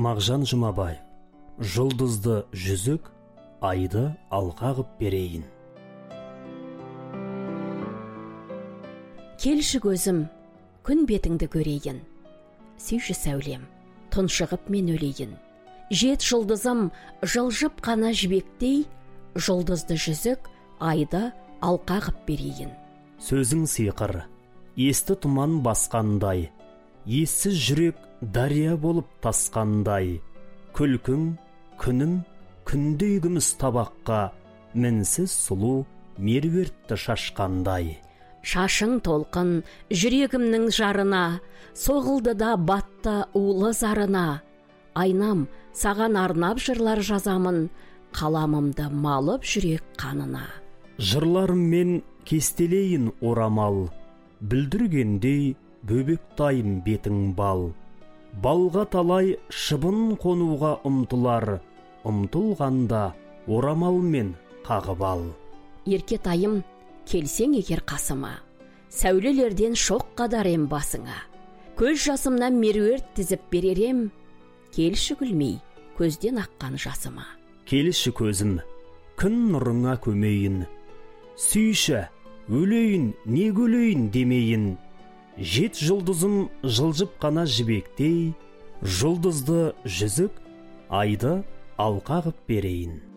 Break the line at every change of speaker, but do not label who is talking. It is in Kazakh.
Мағжан Жұмабай. Жұлдызды жүзік, айды алқа қып берейін.
Келші көзім, күн бетіңді көрейін. Сүйші сәулем, тұншығып мен өлейін. Жет жұлдызым, жылжып қана жібектей, жұлдызды жүзік, айды алқа қып берейін.
Сөзің сиқыр, есті тұман басқандай, ессіз жүрек дария болып тасқандай. Күлкің, күнің, күндей күміс табаққа, мінсіз сұлу меруертті шашқандай.
Шашың толқын, жүрегімнің жарына, соғылды да батты улы зарына. Айнам, саған арнап жырлар жазамын, қаламымды малып жүрек қанына.
Жырларыммен кестелейін орамал, бүлдіргендей бөбектайым бетің бал. Балға талай шыбын қонуға ұмтылар, ұмтылғанда орамалмен қағып ал.
Еркетайым, келсең егер қасыма, сәулелерден шоқ қадарем басыңа. Көз жасымнан меруерт тізіп беререм, келші күлмей көзден аққан жасыма.
Келші көзім, күн нұрыңа көмейін, сүйші, өлейін, не көлейін демейін. Жет жұлдызым жылжып қана жібектей, жұлдызды жүзік, айды алқа қып берейін.